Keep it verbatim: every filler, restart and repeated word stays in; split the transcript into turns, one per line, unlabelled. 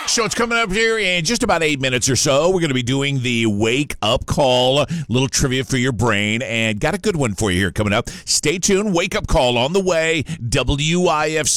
So it's coming up here in just about eight minutes or so. We're going to be doing the wake up call, little trivia for your brain, and got a good one for you here coming up. Stay tuned. Wake up call on the way. W I F C.